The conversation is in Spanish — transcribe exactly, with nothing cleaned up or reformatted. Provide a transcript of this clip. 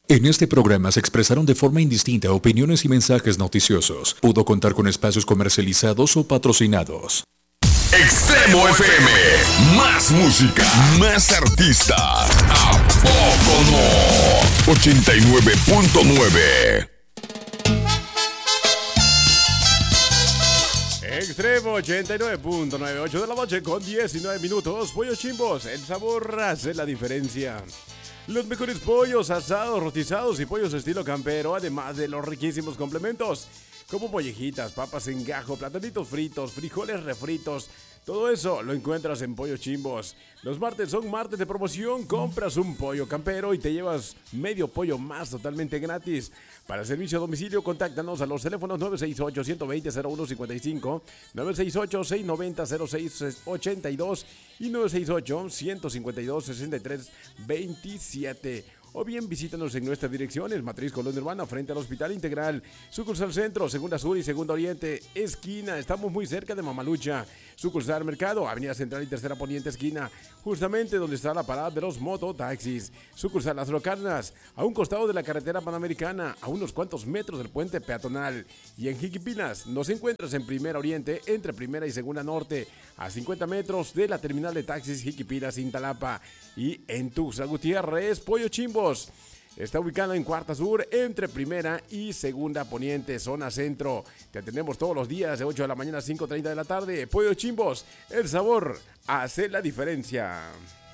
En este programa se expresaron de forma indistinta opiniones y mensajes noticiosos. Pudo contar con espacios comercializados o patrocinados. Extremo F M, más música, más artistas. ¿A poco no? ochenta y nueve punto nueve. Extremo ochenta y nueve punto nueve, ocho de la noche con diecinueve minutos. Pollo Chimbos, el sabor hace la diferencia. Los mejores pollos asados, rostizados y pollos estilo campero, además de los riquísimos complementos, como mollejitas, papas en gajo, platanitos fritos, frijoles refritos. Todo eso lo encuentras en Pollo Chimbos. Los martes son martes de promoción. Compras un pollo campero y te llevas medio pollo más totalmente gratis. Para servicio a domicilio, contáctanos a los teléfonos nueve seis ocho, uno dos cero, cero uno cinco cinco, nueve seis ocho, seis nueve cero, cero seis ocho dos y nueve seis ocho, uno cinco dos, seis tres dos siete. O bien visítanos en nuestras direcciones: Matriz Colonia Urbana, frente al Hospital Integral, sucursal Centro, Segunda Sur y Segunda Oriente, esquina. Estamos muy cerca de Mamalucha. Sucursal Mercado, Avenida Central y Tercera Poniente, esquina, justamente donde está la parada de los mototaxis. Sucursal Las Locarnas, a un costado de la carretera Panamericana, a unos cuantos metros del puente peatonal. Y en Jiquipilas nos encuentras en Primera Oriente, entre Primera y Segunda Norte, a cincuenta metros de la terminal de taxis Jiquipilas, Intalapa. Y en Tuxtla Gutiérrez, Pollo Chimbos está ubicado en Cuarta Sur, entre Primera y Segunda Poniente, zona centro. Te atendemos todos los días de ocho de la mañana a cinco treinta de la tarde. Pollo Chimbos, el sabor hace la diferencia.